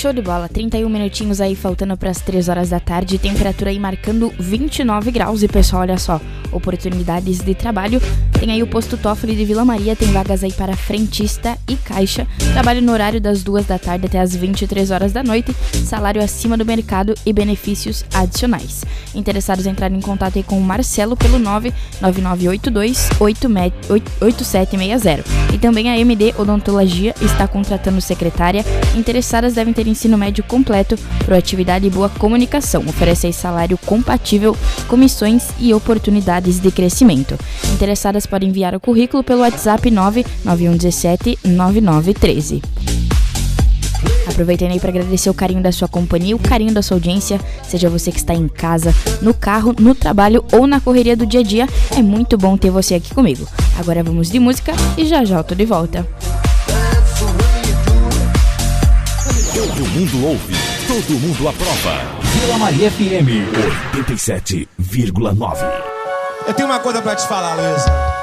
Show de bola, 31 minutinhos aí faltando para as 3 horas da tarde, temperatura aí marcando 29 graus. E pessoal, olha só, oportunidades de trabalho, tem aí o posto Toffoli de Vila Maria, tem vagas aí para frentista e caixa, trabalho no horário das 2 da tarde até as 23 horas da noite, salário acima do mercado e benefícios adicionais. Interessados em entrar em contato aí com o Marcelo pelo 99982-8760. E também a MD Odontologia está contratando secretária. Interessadas devem ter ensino médio completo, proatividade e boa comunicação. Oferece aí salário compatível, comissões e oportunidades de crescimento. Interessadas podem enviar o currículo pelo WhatsApp 991179913. Aproveitando aí para agradecer o carinho da sua companhia, o carinho da sua audiência, seja você que está em casa, no carro, no trabalho ou na correria do dia a dia, é muito bom ter você aqui comigo. Agora vamos de música e já já eu tô de volta. Todo mundo ouve, todo mundo aprova. Vila Maria FM 87,9. Eu tenho uma coisa pra te falar, Luísa.